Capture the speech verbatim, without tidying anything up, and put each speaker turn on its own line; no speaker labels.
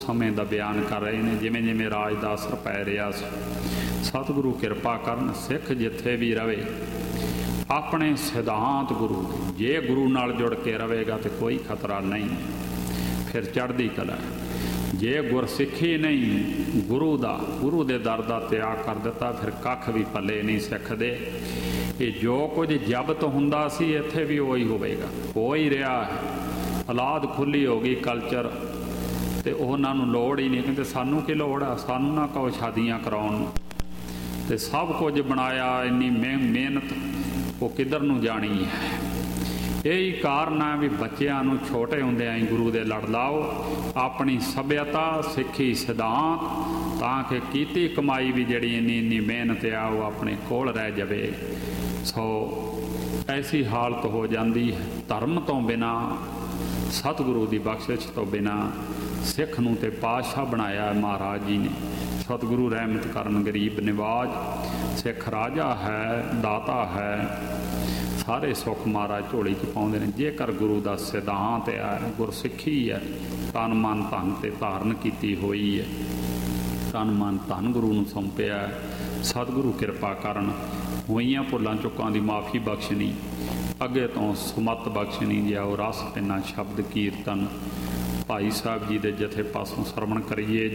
ਸਮੇਂ ਦਾ ਬਿਆਨ ਕਰ ਰਹੇ ਨੇ। ਜਿਵੇਂ ਜਿਵੇਂ ਰਾਜ ਦਾ ਅਸਰ ਪੈ ਰਿਹਾ ਸੀ, ਸਤਿਗੁਰੂ ਕਿਰਪਾ ਕਰਨ ਸਿੱਖ ਜਿੱਥੇ ਵੀ ਰਵੇ ਆਪਣੇ ਸਿਧਾਂਤ ਗੁਰੂ ਦੇ, ਜੇ ਗੁਰੂ ਨਾਲ ਜੁੜ ਕੇ ਰਹੇਗਾ ਤਾਂ ਕੋਈ ਖਤਰਾ ਨਹੀਂ, ਫਿਰ ਚੜ੍ਹਦੀ ਕਲਾ। ਜੇ ਗੁਰਸਿੱਖੀ ਨਹੀਂ, ਗੁਰੂ ਦਾ ਗੁਰੂ ਦੇ ਦਰ ਦਾ ਤਿਆਗ ਕਰ ਦਿੱਤਾ, ਫਿਰ ਕੱਖ ਵੀ ਪੱਲੇ ਨਹੀਂ ਸਿੱਖ ਦੇ। ਇਹ ਜੋ ਕੁਝ ਜ਼ਬਤ ਹੁੰਦਾ ਸੀ ਇੱਥੇ ਵੀ ਉਹੀ ਹੋਵੇਗਾ, ਹੋ ਹੀ ਰਿਹਾ ਹੈ। ਔਲਾਦ ਖੁੱਲ੍ਹੀ ਹੋ ਗਈ ਕਲਚਰ, ਅਤੇ ਉਹਨਾਂ ਨੂੰ ਲੋੜ ਹੀ ਨਹੀਂ, ਕਹਿੰਦੇ ਸਾਨੂੰ ਕੀ ਲੋੜ ਆ, ਸਾਨੂੰ ਨਾ ਕਹੋ ਸ਼ਾਦੀਆਂ ਕਰਾਉਣ ਨੂੰ, ਅਤੇ ਸਭ ਕੁਝ ਬਣਾਇਆ ਇੰਨੀ ਮਿਹ ਮਿਹਨਤ ਉਹ ਕਿੱਧਰ ਨੂੰ ਜਾਣੀ ਹੈ। ਇਹੀ ਕਾਰਨ ਹੈ ਵੀ ਬੱਚਿਆਂ ਨੂੰ ਛੋਟੇ ਹੁੰਦਿਆਂ ਹੀ ਗੁਰੂ ਦੇ ਲੜ ਲਾਓ, ਆਪਣੀ ਸੱਭਿਅਤਾ ਸਿੱਖੀ ਸਿਧਾਂਤ, ਤਾਂ ਕਿ ਕੀਤੀ ਕਮਾਈ ਵੀ ਜਿਹੜੀ ਇੰਨੀ ਇੰਨੀ ਮਿਹਨਤ ਆ ਉਹ ਆਪਣੇ ਕੋਲ ਰਹਿ ਜਾਵੇ। ਸੋ ਐਸੀ ਹਾਲਤ ਹੋ ਜਾਂਦੀ ਹੈ, ਧਰਮ ਤੋਂ ਬਿਨਾਂ, ਸਤਿਗੁਰੂ ਦੀ ਬਖਸ਼ਿਸ਼ ਤੋਂ ਬਿਨਾਂ ਸਿੱਖ ਨੂੰ ਤੇ ਪਾਤਸ਼ਾਹ ਬਣਾਇਆ ਮਹਾਰਾਜ ਜੀ ਨੇ। ਸਤਿਗੁਰੂ ਰਹਿਮਤ ਕਰਨ ਗਰੀਬ ਨਿਵਾਜ, ਸਿੱਖ ਰਾਜਾ ਹੈ, ਦਾਤਾ ਹੈ, ਸਾਰੇ ਸੁੱਖ ਮਹਾਰਾਜ ਝੋਲੀ 'ਚ ਪਾਉਂਦੇ ਨੇ। ਜੇਕਰ ਗੁਰੂ ਦਾ ਸਿਧਾਂਤ ਹੈ, ਗੁਰਸਿੱਖੀ ਹੈ, ਤਨ ਮਨ ਧਨ 'ਤੇ ਧਾਰਨ ਕੀਤੀ ਹੋਈ ਹੈ, ਤਨ ਮਨ ਧਨ ਗੁਰੂ ਨੂੰ ਸੌਂਪਿਆ, ਸਤਿਗੁਰੂ ਕਿਰਪਾ ਕਰਨ ਹੋਈਆਂ ਭੁੱਲਾਂ ਚੁੱਕਾਂ ਦੀ ਮਾਫੀ ਬਖਸ਼ਣੀ, ਅੱਗੇ ਤੋਂ ਸੁਮਤ ਬਖਸ਼ਣੀ, ਜੇ ਉਹ ਰਸ ਪਿੰਨਾ ਸ਼ਬਦ ਕੀਰਤਨ ਭਾਈ ਸਾਹਿਬ ਜੀ ਦੇ ਜਥੇ ਪਾਸੋਂ ਸਰਵਣ ਕਰੀਏ।